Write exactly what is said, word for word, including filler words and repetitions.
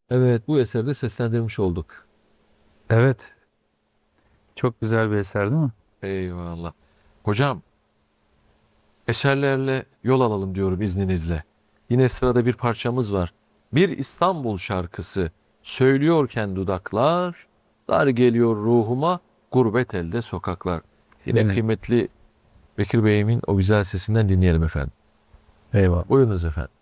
Evet, bu eserde seslendirmiş olduk. Evet. Çok güzel bir eser değil mi? Eyvallah. Hocam, eserlerle yol alalım diyorum izninizle. Yine sırada bir parçamız var. Bir İstanbul şarkısı söylüyorken dudaklar, dar geliyor ruhuma, gurbet elde sokaklar. Yine Evet. kıymetli Bekir Bey'imin o güzel sesinden dinleyelim efendim. Eyvallah. Buyurunuz efendim.